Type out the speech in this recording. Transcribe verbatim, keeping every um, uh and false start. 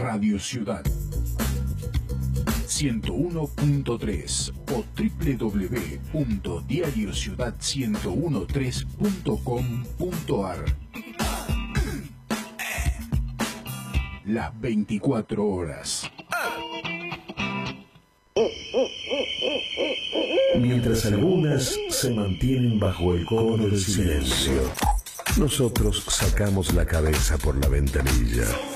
Radio Ciudad ciento uno punto tres o doble u doble u doble u punto diario ciudad ciento trece punto com punto ar. Las veinticuatro horas. Mientras algunas se mantienen bajo el cono del silencio, nosotros sacamos la cabeza por la ventanilla.